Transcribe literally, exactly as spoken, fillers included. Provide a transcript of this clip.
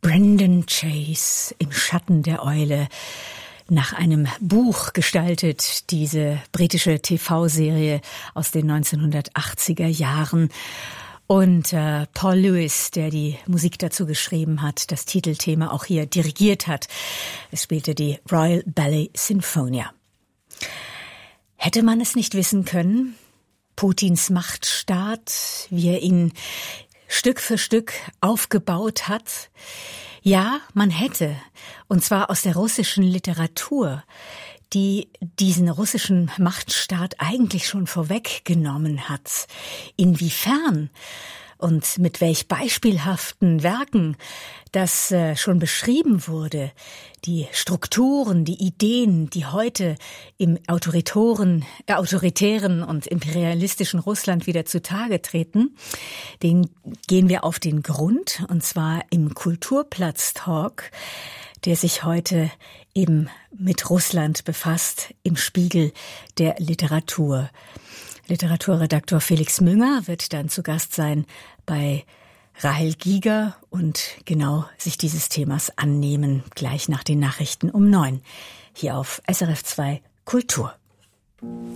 Brendan Chase im Schatten der Eule. Nach einem Buch gestaltet diese britische T V-Serie aus den neunzehnhundertachtziger Jahren. Und äh, Paul Lewis, der die Musik dazu geschrieben hat, das Titelthema auch hier dirigiert hat. Es spielte die Royal Ballet Sinfonia. Hätte man es nicht wissen können? Putins Machtstaat, wie er ihn Stück für Stück aufgebaut hat? Ja, man hätte. Und zwar aus der russischen Literatur, die diesen russischen Machtstaat eigentlich schon vorweggenommen hat. Inwiefern und mit welch beispielhaften Werken das äh, schon beschrieben wurde, die Strukturen, die Ideen, die heute im autoritären, äh, autoritären und imperialistischen Russland wieder zutage treten, den gehen wir auf den Grund, und zwar im Kulturplatz-Talk, der sich heute eben mit Russland befasst, im Spiegel der Literatur. Literaturredaktor Felix Münger wird dann zu Gast sein bei Rahel Giger und genau sich dieses Themas annehmen, gleich nach den Nachrichten um neun. Hier auf S R F zwei Kultur.